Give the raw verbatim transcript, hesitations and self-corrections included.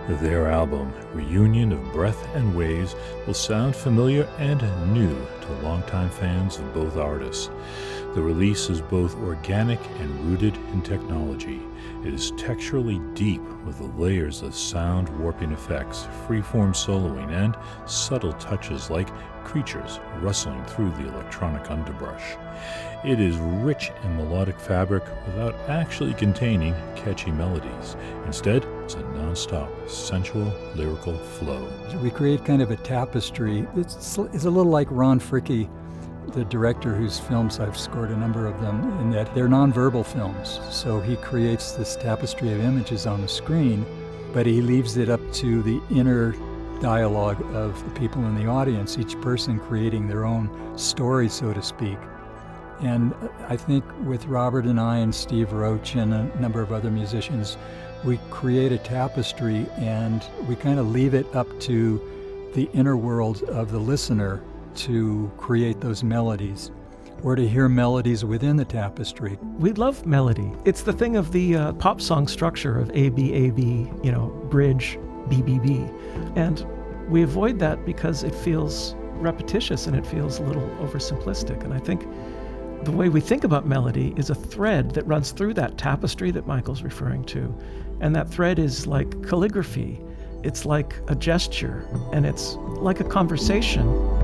Their album, Reunion of Breath and Waves, will sound familiar and new to longtime fans of both artists. The release is both organic and rooted in technology. It is texturally deep with the layers of sound warping effects, freeform soloing, and subtle touches like creatures rustling through the electronic underbrush. It is rich in melodic fabric without actually containing catchy melodies. Instead, it's a non-stop, sensual, lyrical flow. We create kind of a tapestry. It's, it's a little like Ron Fricke, the director whose films I've scored a number of them, in that they're nonverbal films. So he creates this tapestry of images on the screen, but he leaves it up to the inner dialogue of the people in the audience, each person creating their own story, so to speak. And I think with Robert and I and Steve Roach and a number of other musicians, we create a tapestry and we kind of leave it up to the inner world of the listener to create those melodies, or to hear melodies within the tapestry. We love melody. It's the thing of the uh, pop song structure of A, B, A, B, you know, bridge, B, B, B. And we avoid that because it feels repetitious and it feels a little oversimplistic. And I think the way we think about melody is a thread that runs through that tapestry that Michael's referring to. And that thread is like calligraphy. It's like a gesture, and it's like a conversation.